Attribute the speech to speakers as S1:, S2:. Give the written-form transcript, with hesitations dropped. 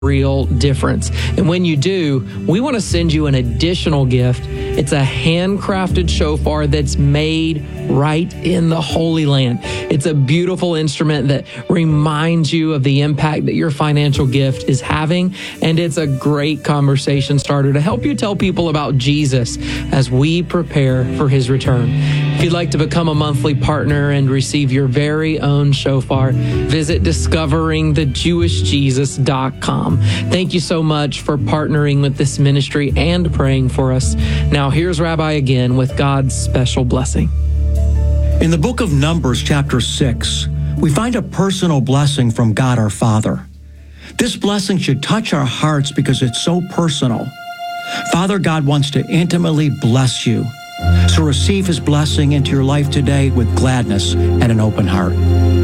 S1: real difference. And when you do, we want to send you an additional gift. It's a handcrafted shofar that's made right in the Holy Land. It's a beautiful instrument that reminds you of the impact that your financial gift is having. And it's a great conversation starter to help you tell people about Jesus as we prepare for his return. If you'd like to become a monthly partner and receive your very own shofar, visit discoveringthejewishjesus.com. Thank you so much for partnering with this ministry and praying for us. Now, here's Rabbi again with God's special blessing.
S2: In the book of Numbers, chapter 6, we find a personal blessing from God our Father. This blessing should touch our hearts because it's so personal. Father God wants to intimately bless you. So receive his blessing into your life today with gladness and an open heart.